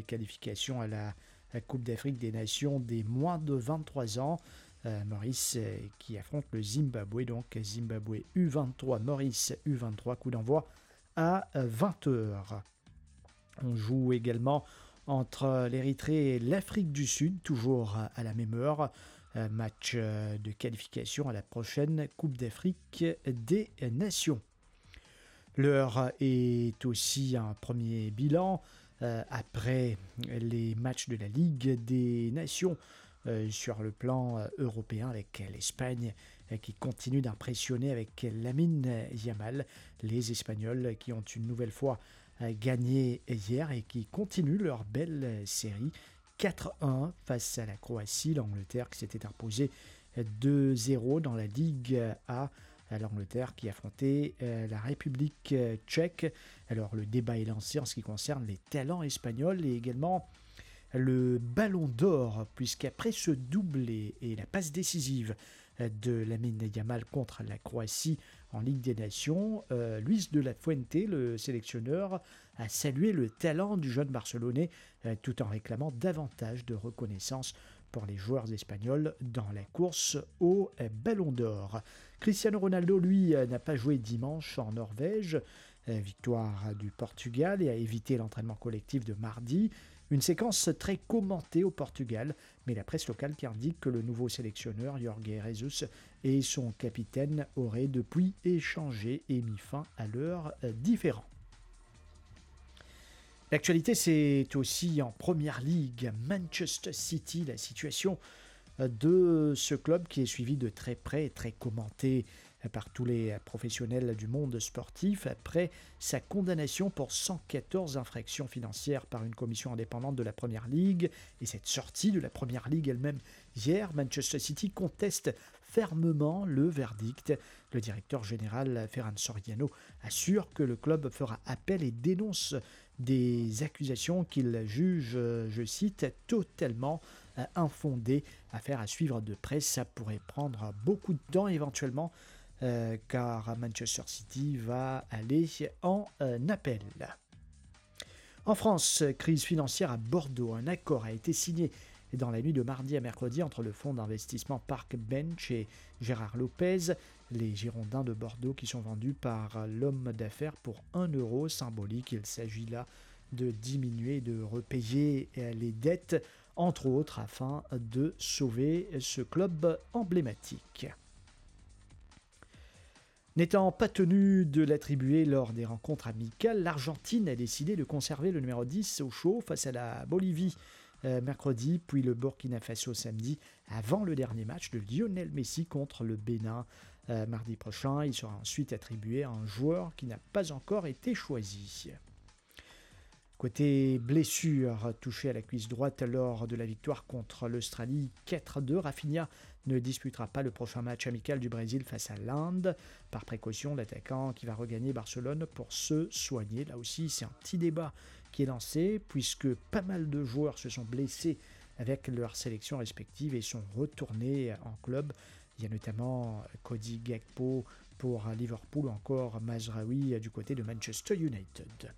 les qualifications à la Coupe d'Afrique des Nations des moins de 23 ans. Maurice qui affronte le Zimbabwe, donc Zimbabwe U23, Maurice U23, coup d'envoi à 20h. On joue également entre l'Érythrée et l'Afrique du Sud, toujours à la même heure. Match de qualification à la prochaine Coupe d'Afrique des Nations. L'heure est aussi un premier bilan après les matchs de la Ligue des Nations sur le plan européen avec l'Espagne qui continue d'impressionner avec Lamine Yamal. Les Espagnols qui ont une nouvelle fois gagné hier et qui continuent leur belle série 4-1 face à la Croatie. L'Angleterre qui s'était imposée 2-0 dans la Ligue A. L'Angleterre qui affrontait la République tchèque. Alors le débat est lancé en ce qui concerne les talents espagnols et également le ballon d'or, puisqu'après ce doublé et la passe décisive de Lamine Yamal contre la Croatie en Ligue des Nations, Luis de la Fuente, le sélectionneur, a salué le talent du jeune Barcelonais tout en réclamant davantage de reconnaissance pour les joueurs espagnols dans la course au ballon d'or. Cristiano Ronaldo, lui, n'a pas joué dimanche en Norvège. Victoire du Portugal et a évité l'entraînement collectif de mardi. Une séquence très commentée au Portugal, mais la presse locale qui indique que le nouveau sélectionneur, Jorge Jesus, et son capitaine auraient depuis échangé et mis fin à leurs différends. L'actualité, c'est aussi en Première Ligue, Manchester City, la situation de ce club qui est suivi de très près et très commenté par tous les professionnels du monde sportif après sa condamnation pour 114 infractions financières par une commission indépendante de la Première Ligue et cette sortie de la Première Ligue elle-même hier. Manchester City conteste fermement le verdict. Le directeur général Ferran Soriano assure que le club fera appel et dénonce des accusations qu'il juge, je cite, totalement infondées. Affaire à suivre de près, ça pourrait prendre beaucoup de temps éventuellement car Manchester City va aller en appel. En France, crise financière à Bordeaux. Un accord a été signé dans la nuit de mardi à mercredi entre le fonds d'investissement Park Bench et Gérard Lopez, les Girondins de Bordeaux qui sont vendus par l'homme d'affaires pour 1 euro symbolique. Il s'agit là de diminuer et de repayer les dettes, entre autres, afin de sauver ce club emblématique. N'étant pas tenu de l'attribuer lors des rencontres amicales, l'Argentine a décidé de conserver le numéro 10 au chaud face à la Bolivie mercredi, puis le Burkina Faso samedi, avant le dernier match de Lionel Messi contre le Bénin. Mardi prochain, il sera ensuite attribué à un joueur qui n'a pas encore été choisi. Côté blessure, touché à la cuisse droite lors de la victoire contre l'Australie 4-2, Rafinha ne disputera pas le prochain match amical du Brésil face à l'Inde. Par précaution, l'attaquant qui va regagner Barcelone pour se soigner. Là aussi, c'est un petit débat qui est lancé puisque pas mal de joueurs se sont blessés avec leurs sélections respectives et sont retournés en club. Il y a notamment Cody Gakpo pour Liverpool ou encore Mazraoui du côté de Manchester United.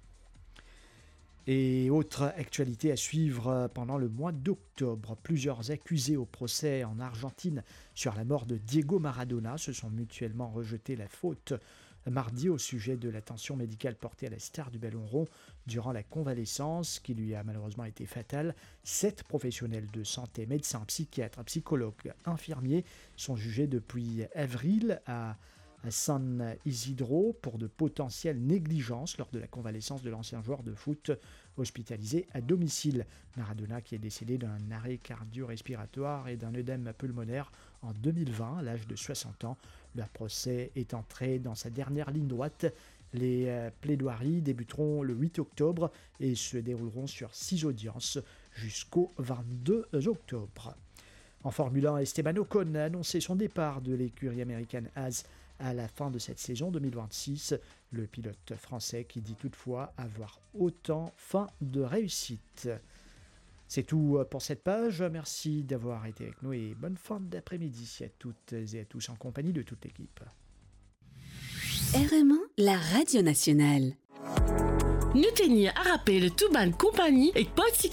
Et autre actualité à suivre pendant le mois d'octobre, plusieurs accusés au procès en Argentine sur la mort de Diego Maradona se sont mutuellement rejetés la faute mardi au sujet de l'attention médicale portée à la star du ballon rond durant la convalescence qui lui a malheureusement été fatale. 7 professionnels de santé, médecins, psychiatres, psychologues, infirmiers sont jugés depuis avril à San Isidro pour de potentielles négligences lors de la convalescence de l'ancien joueur de foot hospitalisé à domicile. Maradona qui est décédé d'un arrêt cardio-respiratoire et d'un œdème pulmonaire en 2020 à l'âge de 60 ans. Le procès est entré dans sa dernière ligne droite. Les plaidoiries débuteront le 8 octobre et se dérouleront sur 6 audiences jusqu'au 22 octobre. En Formule 1, Esteban Ocon a annoncé son départ de l'écurie américaine Haas à la fin de cette saison 2026. Le pilote français qui dit toutefois avoir autant faim de réussite. C'est tout pour cette page. Merci d'avoir été avec nous et bonne fin d'après-midi à toutes et à tous en compagnie de toute l'équipe. RMA, la radio nationale. Nous tenions à rappeler le Touban Compagnie et